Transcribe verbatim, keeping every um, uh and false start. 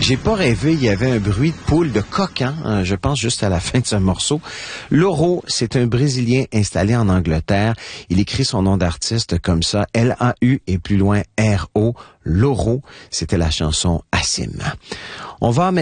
J'ai pas rêvé, il y avait un bruit de poule de coq, hein, je pense juste à la fin de ce morceau. Lauro, c'est un Brésilien installé en Angleterre. Il écrit son nom d'artiste comme ça, L A U et plus loin R O. Lauro, c'était la chanson Assim. On va